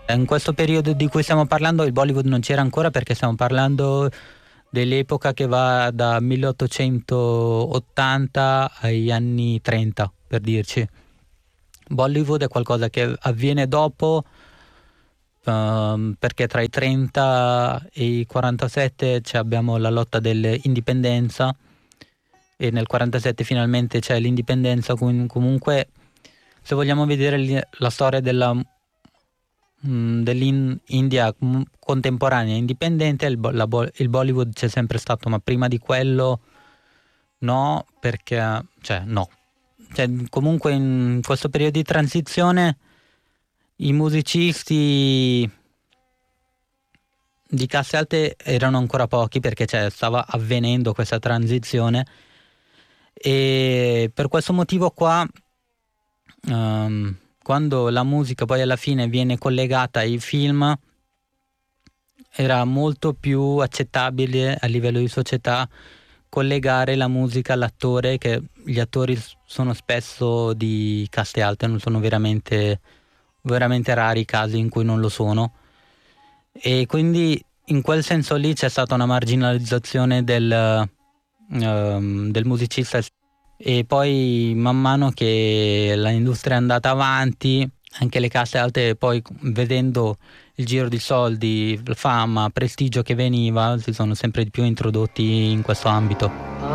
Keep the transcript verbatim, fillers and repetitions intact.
In questo periodo di cui stiamo parlando il Bollywood non c'era ancora, perché stiamo parlando dell'epoca che va da milleottocentottanta agli anni trenta, per dirci. Bollywood è qualcosa che avviene dopo, ehm, perché tra i trenta e i quarantasette c'è- abbiamo la lotta dell'indipendenza, e nel quarantasette finalmente c'è l'indipendenza. com- comunque, se vogliamo vedere li- la storia della, mm, dell'India com- contemporanea indipendente, il, bo- la bo- il Bollywood c'è sempre stato, ma prima di quello no, perché, cioè no. Cioè, comunque in questo periodo di transizione i musicisti di classe alte erano ancora pochi, perché cioè, stava avvenendo questa transizione, e per questo motivo qua, ehm, quando la musica poi alla fine viene collegata ai film, era molto più accettabile a livello di società collegare la musica all'attore, che gli attori s- sono spesso di caste alte, non sono veramente, veramente rari i casi in cui non lo sono, e quindi in quel senso lì c'è stata una marginalizzazione del, ehm, del musicista. E poi man mano che l'industria è andata avanti, anche le caste alte, poi vedendo il giro di soldi, fama, prestigio che veniva, si sono sempre di più introdotti in questo ambito.